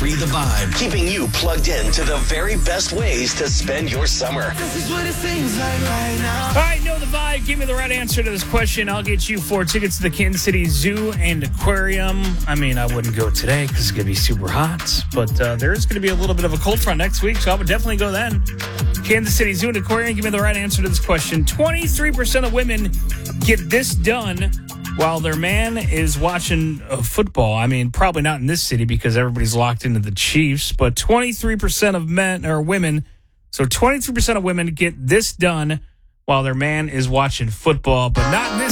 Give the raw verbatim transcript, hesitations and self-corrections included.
ninety-three The Vibe. Keeping you plugged in to the very best ways to spend your summer. This is what it seems like right now. All right, know the vibe. Give me the right answer to this question. I'll get you four tickets to the Kansas City Zoo and Aquarium. I mean, I wouldn't go today because it's going to be super hot. But uh, there is going to be a little bit of a cold front next week, so I would definitely go then. Kansas City Zoo and Aquarium. Give me the right answer to this question. twenty-three percent of women get this done while their man is watching uh, football. I mean, probably not in this city because everybody's locked into the Chiefs, but twenty-three percent of men or women, so twenty-three percent of women get this done while their man is watching football, but not in this